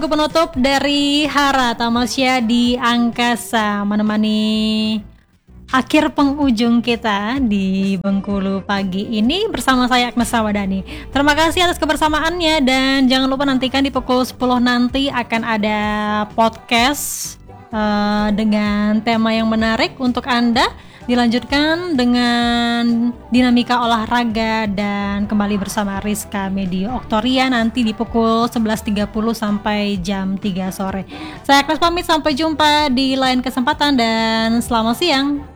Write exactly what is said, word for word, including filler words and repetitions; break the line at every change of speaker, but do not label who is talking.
Penutup dari Hara Tamasya di Angkasa menemani akhir penghujung kita di Bengkulu pagi ini bersama saya Agnes Sawadani. Terima kasih atas kebersamaannya dan jangan lupa nantikan di pukul sepuluh nanti akan ada podcast uh, dengan tema yang menarik untuk Anda. Dilanjutkan dengan dinamika olahraga dan kembali bersama Rizka Medio Oktoria nanti di pukul sebelas tiga puluh sampai jam tiga sore. Saya Agnes pamit, sampai jumpa di lain kesempatan dan selamat siang.